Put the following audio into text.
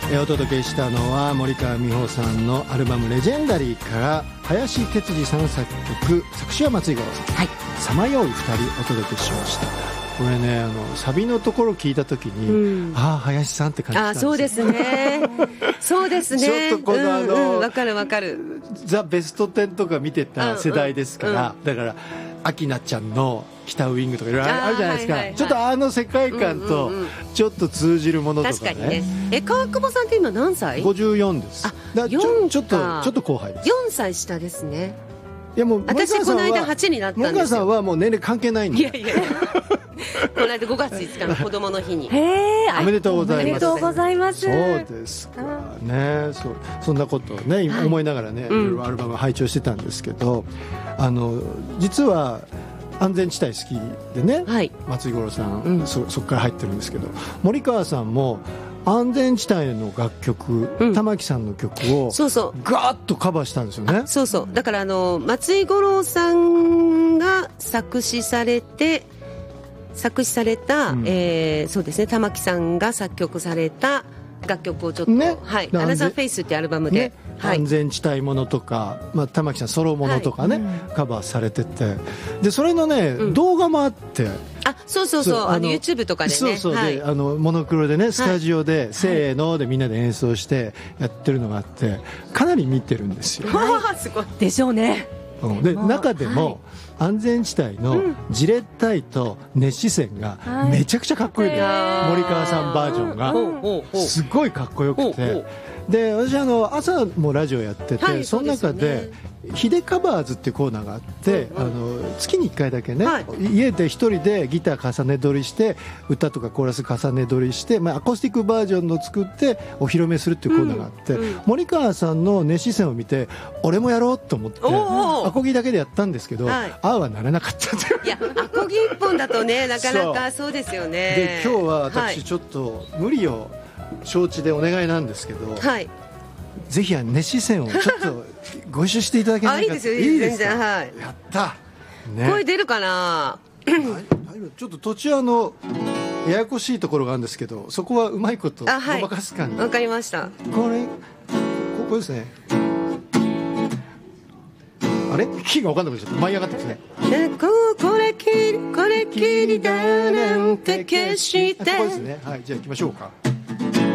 お届けしたのは森川美穂さんのアルバムレジェンダリーから林哲司さん作曲、作詞は松井五郎さん、さまよう二人お届けしました。これね、サビのところ聞いたときに、林さんって感じたんですよ。 そうですねそうですね、 ちょっとこのわかるわかる、 ザ・ベスト10とか見てた世代ですから、だからアキナちゃんの北ウイングとかいろいろあるじゃないですか、ちょっと世界観とちょっと通じるものとかね。 確かにね。川久保さんって今何歳 ？54です。ちょっと後輩です。 4歳下ですね。 いやもう私この間8になったんですよ。 森川さんはもう年齢関係ないんで。 いやこの間5月5日の子供の日におめでとうございます。 おめでとうございます。 そうですかね。そんなことをね、思いながらね、いろいろアルバム拝聴してたんですけど、実は安全地帯好きでね、松井五郎さん、そこから入ってるんですけど、森川さんも安全地帯の楽曲、玉置さんの曲をガーッとカバーしたんですよね。 そうだから松井五郎さんが作詞された、そうですね、玉置さんが作曲された楽曲をちょっと、アナザーフェイスっていうアルバムで、 安全地帯ものとか、玉置さんソロものとかね、カバーされてて、でそれのね、動画もあって、 そう YouTube とかでね、 でモノクロでね、スタジオで、せーのでみんなで演奏してやってるのがあって、かなり見てるんですよ。 すごいでしょうね。 で中でも、安全地帯のじれったいと熱視線がめちゃくちゃかっこいいの、森川さんバージョンがすごいかっこよくて、で私朝もラジオやってて、その中でヒデカバーズっていうコーナーがあって、月に1回だけね、家で一人でギター重ね撮りして歌とかコーラス重ね撮りして、アコースティックバージョンの作ってお披露目するっていうコーナーがあって、森川さんの熱視線を見て俺もやろうと思ってアコギだけでやったんですけど、ああはならなかったっていう。 いや、アコギ一本だとね、なかなかそうですよね。 で今日は私ちょっと無理を承知でお願いなんですけど、ぜひ熱視線をちょっとご一緒していただけないか。 いいですよ、 いいですか。 全然、 やった、ね、 声出るかなちょっと途中ややこしいところがあるんですけど、そこはうまいことごまかす感じ。 わかりました。 ここですね。あれキーが分かんなくなっちゃった。舞い上がってますね。 これきりだなんて決して、 ここですね。じゃあ行きましょうか。